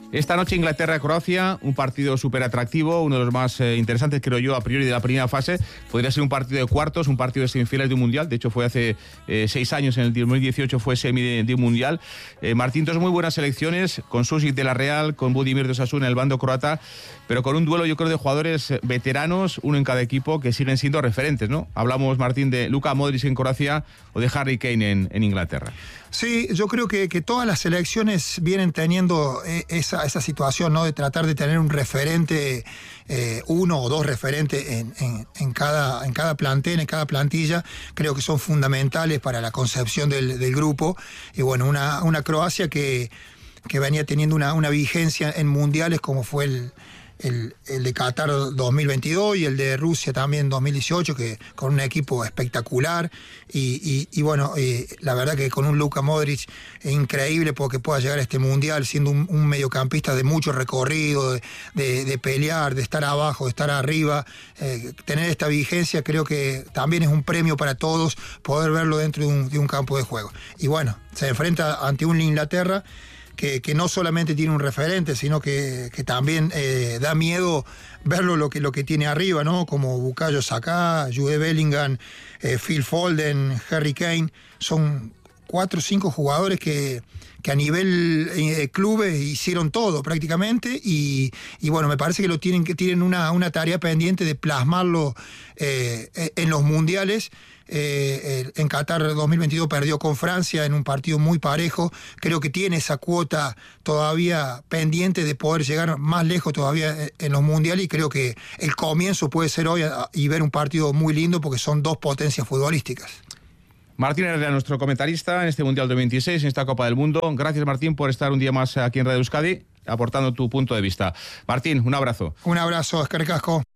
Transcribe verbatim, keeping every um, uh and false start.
Esta noche Inglaterra-Croacia, un partido súper atractivo, uno de los más eh, interesantes, creo yo, a priori de la primera fase. Podría ser un partido de cuartos, un partido de semifinales de un mundial. De hecho, fue hace eh, seis años, en el dos mil dieciocho fue semi de, de un mundial. Eh, Martín, dos muy buenas selecciones, con Susic de la Real, con Budimir de Osasuna en el bando croata, pero con un duelo, yo creo, de jugadores veteranos, uno en cada equipo, que siguen siendo referentes, ¿no? Hablamos, Martín, de Luka Modric en Croacia o de Harry Kane en, en Inglaterra. Sí, yo creo que, que todas las selecciones vienen teniendo esa, esa situación, ¿no? De tratar de tener un referente, eh, uno o dos referentes en, en, en, cada, en cada plantel, en cada plantilla. Creo que son fundamentales para la concepción del, del grupo. Y bueno, una, una Croacia que, que venía teniendo una, una vigencia en mundiales como fue el... El, el de Qatar dos mil veintidós y el de Rusia también dos mil dieciocho, que con un equipo espectacular y, y, y bueno, eh, la verdad que con un Luka Modric es increíble porque pueda llegar a este mundial siendo un, un mediocampista de mucho recorrido, de, de, de pelear, de estar abajo, de estar arriba, eh, tener esta vigencia creo que también es un premio para todos poder verlo dentro de un, de un campo de juego. Y bueno, se enfrenta ante un Inglaterra Que, que no solamente tiene un referente, sino que, que también eh, da miedo verlo lo que, lo que tiene arriba, ¿no? Como Bukayo Saka, Jude Bellingham, eh, Phil Foden, Harry Kane. Son cuatro o cinco jugadores que, que a nivel eh, clubes hicieron todo prácticamente y, y bueno, me parece que lo tienen, que tienen una, una tarea pendiente de plasmarlo eh, en los mundiales. Eh, en Qatar dos mil veintidós perdió con Francia en un partido muy parejo. Creo que tiene esa cuota todavía pendiente de poder llegar más lejos todavía en los mundiales y creo que el comienzo puede ser hoy y ver un partido muy lindo porque son dos potencias futbolísticas. Martín Herrera, nuestro comentarista en este Mundial dos mil veintiséis, en esta Copa del Mundo. Gracias, Martín, por estar un día más aquí en Radio Euskadi aportando tu punto de vista. Martín, un abrazo. Un abrazo, eskerrik asko.